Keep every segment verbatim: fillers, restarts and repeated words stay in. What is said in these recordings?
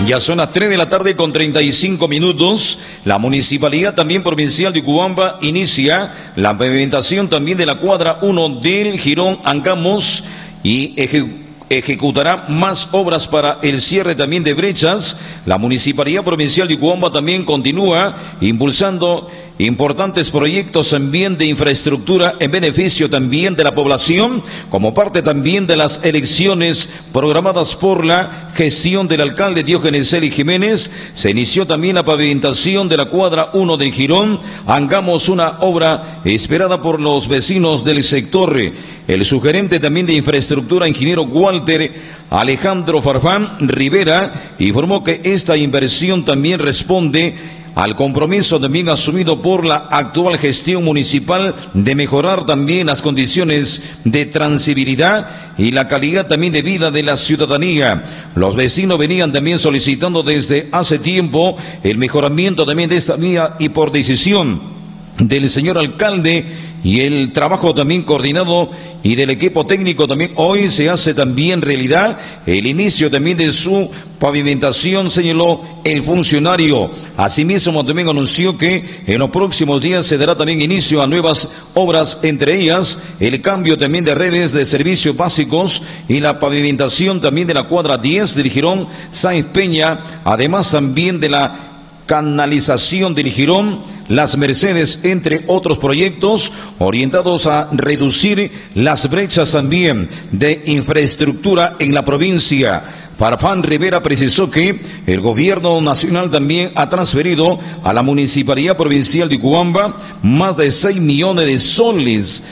Ya son las tres de la tarde con treinta y cinco minutos. La Municipalidad también Provincial de Cubamba inicia la pavimentación también de la cuadra uno del Jirón Angamos y ejecuta ejecutará más obras para el cierre también de brechas. La Municipalidad Provincial de Cubamba también continúa impulsando importantes proyectos también de infraestructura en beneficio también de la población, como parte también de las elecciones programadas por la gestión del alcalde Diógenes Celi Jiménez. Se inició también la pavimentación de la cuadra uno del Jirón Angamos, una obra esperada por los vecinos del sector. El sugerente también de infraestructura, ingeniero Walter Alejandro Farfán Rivera, informó que esta inversión también responde al compromiso también asumido por la actual gestión municipal de mejorar también las condiciones de transitabilidad y la calidad también de vida de la ciudadanía. Los vecinos venían también solicitando desde hace tiempo el mejoramiento también de esta vía y por decisión del señor alcalde y el trabajo también coordinado y del equipo técnico también hoy se hace también realidad el inicio también de su pavimentación, señaló el funcionario. Asimismo también anunció que en los próximos días se dará también inicio a nuevas obras, entre ellas el cambio también de redes de servicios básicos y la pavimentación también de la cuadra diez del Jirón Sáenz Peña, además también de la canalización del Jirón Las Mercedes, entre otros proyectos orientados a reducir las brechas también de infraestructura en la provincia. Farfán Rivera precisó que el gobierno nacional también ha transferido a la Municipalidad Provincial de Cubamba más de seis millones de soles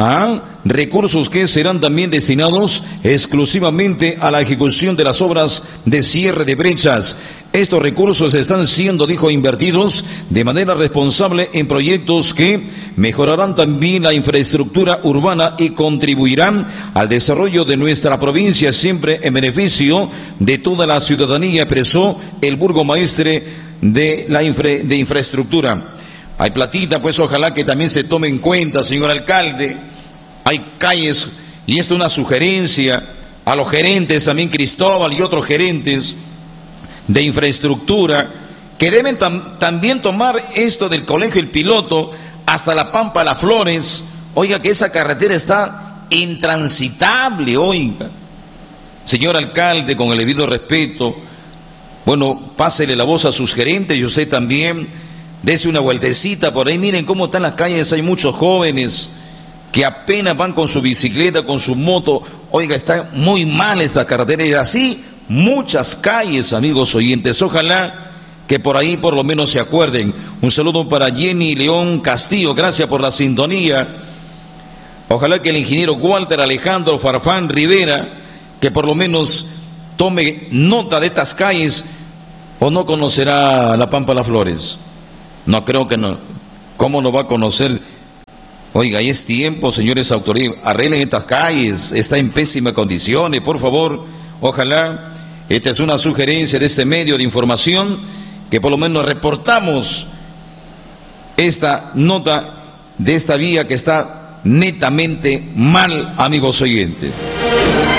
a recursos que serán también destinados exclusivamente a la ejecución de las obras de cierre de brechas. Estos recursos están siendo, dijo, invertidos de manera responsable en proyectos que mejorarán también la infraestructura urbana y contribuirán al desarrollo de nuestra provincia, siempre en beneficio de toda la ciudadanía, expresó el burgomaestre de la infra, de infraestructura. Hay platita, pues ojalá que también se tome en cuenta, señor alcalde. Hay calles, y esto es una sugerencia a los gerentes, también Cristóbal y otros gerentes de infraestructura, que deben tam también tomar esto del Colegio El Piloto hasta la Pampa Las Flores. Oiga, que esa carretera está intransitable, oiga. Señor alcalde, con el debido respeto, bueno, pásele la voz a sus gerentes y usted también, dese una vueltecita por ahí, miren cómo están las calles, hay muchos jóvenes que apenas van con su bicicleta, con su moto. Oiga, está muy mal esta carretera y así muchas calles, amigos oyentes. Ojalá que por ahí por lo menos se acuerden. Un saludo para Jenny León Castillo, gracias por la sintonía. Ojalá que el ingeniero Walter Alejandro Farfán Rivera, que por lo menos tome nota de estas calles, o no conocerá la Pampa Las Flores. No creo que no. ¿Cómo no va a conocer? Oiga, y es tiempo, señores autoridades, arreglen estas calles, está en pésimas condiciones, por favor. Ojalá, esta es una sugerencia de este medio de información, que por lo menos reportamos esta nota de esta vía que está netamente mal, amigos oyentes.